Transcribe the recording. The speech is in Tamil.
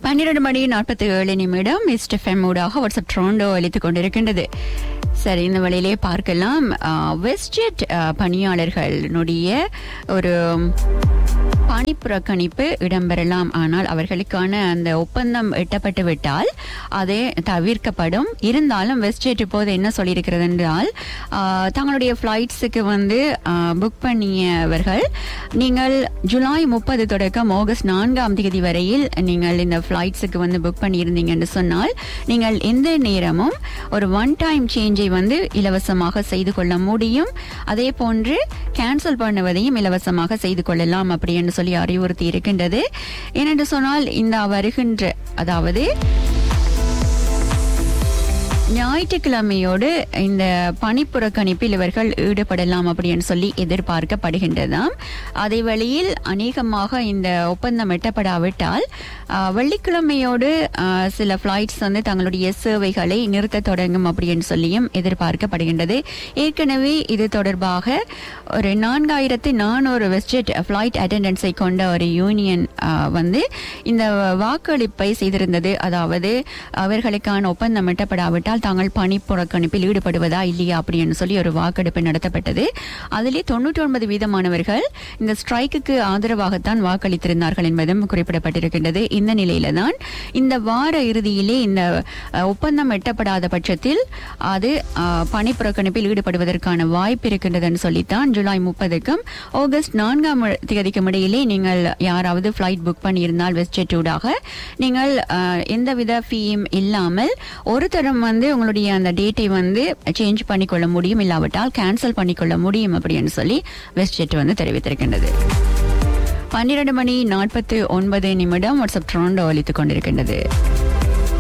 12:47 மிஸ்டர் எஃப்எம் ஊடாக வாட்ஸ்அப் ட்ரோண்டோ அளித்துக் கொண்டிருக்கின்றது. சரி, இந்த வழியிலே பார்க்கலாம். வெஸ்ட்ஜெட் பணியாளர்களுடைய ஒரு பணி புறக்கணிப்பு இடம்பெறலாம். ஆனால் அவர்களுக்கான அந்த ஒப்பந்தம் எட்டப்பட்டு விட்டால் அதே தவிர்க்கப்படும். இருந்தாலும் வெஸ்ட்ஜெட் இப்போது என்ன சொல்லியிருக்கிறது என்றால், தங்களுடைய ஃபிளைட்ஸுக்கு புக் பண்ணியவர்கள் நீங்கள் ஜூலை 30 தொடக்கம் ஆகஸ்ட் 4 வரையில் நீங்கள் இந்த ஃபிளைட்ஸுக்கு புக் பண்ணியிருந்தீங்க என்று சொன்னால் நீங்கள் எந்த நேரமும் ஒரு ஒன் டைம் சேஞ்சை இலவசமாக செய்து கொள்ள முடியும். அதே போன்று கேன்சல் பண்ணுவதையும் இலவசமாக செய்து கொள்ளலாம் அப்படி என்று சொல்லி அறிவுறுத்தி இருக்கின்றது. ஏனென்று சொன்னால் இந்த வருகின்ற அதாவது ஞாயிற்றுக்கிழமையோடு இந்த பணிப்புறக்கணிப்பில் இவர்கள் ஈடுபடலாம் அப்படின்னு சொல்லி எதிர்பார்க்கப்படுகின்றதாம். அதே வழியில் அநேகமாக இந்த ஒப்பந்தம் எட்டப்படாவிட்டால் வெள்ளிக்கிழமையோடு சில பிளைட்ஸ் தங்களுடைய சேவைகளை நிறுத்த தொடங்கும் அப்படின்னு சொல்லியும் எதிர்பார்க்கப்படுகின்றது. ஏற்கனவே இது தொடர்பாக ஒரு 4400 வெஸ்ட்ஜெட் பிளைட் அட்டெண்டன்ஸை கொண்ட ஒரு யூனியன் இந்த வாக்களிப்பை செய்திருந்தது. அதாவது அவர்களுக்கான ஒப்பந்தம் எட்டப்படாவிட்டால் தாங்கள் பணி புறக்கணிப்பில் ஈடுபடுவதா இல்லையா அப்படின்னு சொல்லி ஒரு வாக்கெடுப்பு நடத்தப்பட்டது. அதிலே 99% இந்த ஸ்ட்ரைக்கு ஆதரவாகத்தான் வாக்களித்திருந்தார்கள் என்பதும் குறிப்பிடப்பட்டிருக்கின்றது. இந்த நிலையில தான் இந்த வார இறுதியிலே இந்த ஒப்பந்தம் எட்டப்படாத பட்சத்தில் அது பணி புறக்கணிப்பில் ஈடுபடுவதற்கான வாய்ப்பு இருக்கின்றதுன்னு சொல்லித்தான் ஜூலை 30க்கும் ஆகஸ்ட் 4 இடையிலே நீங்கள் யாராவது பிளைட் புக் பண்ணியிருந்தால் வெஸ்ட்ஜெட் ஊடாக நீங்கள் எந்தவித ஃபீயும் இல்லாமல் ஒரு தரம் உங்களுடைய அந்த டேட்டை சேஞ்ச் பண்ணிக்கொள்ள முடியும், இல்லாவிட்டால் கேன்சல் பண்ணிக்கொள்ள முடியும் அப்படின்னு சொல்லி வெஸ்ட்ஜெட் தெரிவித்திருக்கின்றது. 12:49 வாட்ஸ்அப் ட்ரோண்டோ அளித்துக் கொண்டிருக்கின்றது.